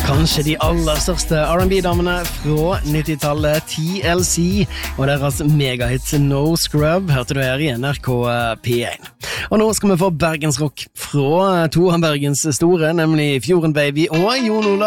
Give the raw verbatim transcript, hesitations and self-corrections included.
Kanskje de aller største R and B-damene fra nittitallet, T L C, og deres megahit No Scrub, hørte du her i N R K P one. Og nå skal vi få Bergensrock fra to av Bergens store, nemlig Fjorden Baby og Jon Olav